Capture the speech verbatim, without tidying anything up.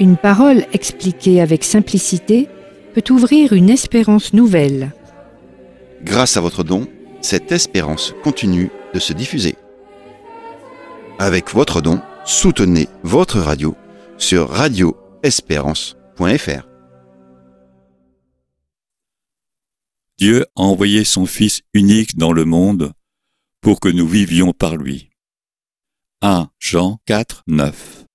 Une parole expliquée avec simplicité peut ouvrir une espérance nouvelle. Grâce à votre don, cette espérance continue de se diffuser. Avec votre don, soutenez votre radio sur radio espérance point f r. Dieu a envoyé son Fils unique dans le monde pour que nous vivions par lui. un Jean quatre, neuf.